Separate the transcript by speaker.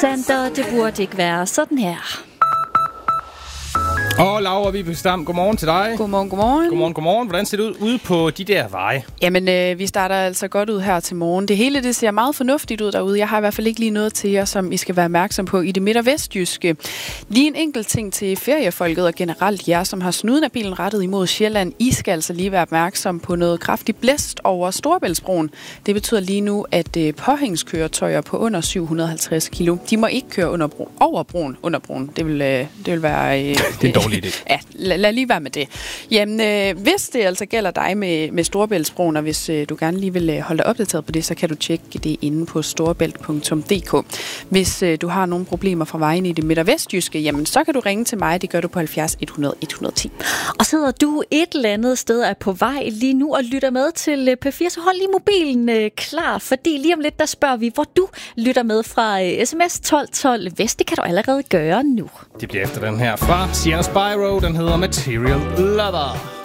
Speaker 1: Sander, det burde ikke være sådan her.
Speaker 2: Og Laura Vibeke Stam, godmorgen til dig.
Speaker 3: Godmorgen.
Speaker 2: Hvordan ser det ud ude på de der veje?
Speaker 3: Jamen, vi starter altså godt ud her til morgen. Det hele, det ser meget fornuftigt ud derude. Jeg har i hvert fald ikke lige noget til jer, som I skal være opmærksom på i det midt- og vestjyske. Lige en enkelt ting til feriefolket og generelt jer, som har snuden af bilen rettet imod Sjælland. I skal altså lige være opmærksom på noget kraftigt blæst over Storebæltsbroen. Det betyder lige nu, at påhængskøretøjer på under 750 kilo, de må ikke køre over broen. Det vil være...
Speaker 2: Det er en dårlig idé.
Speaker 3: Ja, lad lige være med det. Jamen, hvis det altså gælder dig med Storebæltsbroen, og hvis du gerne lige vil holde dig opdateret på det, så kan du tjekke det inde på storebælt.dk. Hvis du har nogle problemer fra vejen i det midt- og vestjyske, jamen så kan du ringe til mig. Det gør du på 70 100 110.
Speaker 1: Og sidder du et eller andet sted er på vej lige nu og lytter med til P4, så hold lige mobilen klar, fordi lige om lidt, der spørger vi, hvor du lytter med fra sms 1212 Vest. Det kan du allerede gøre nu.
Speaker 2: Det bliver efter den her fra Sienna Spyro. Den hedder Material Lover.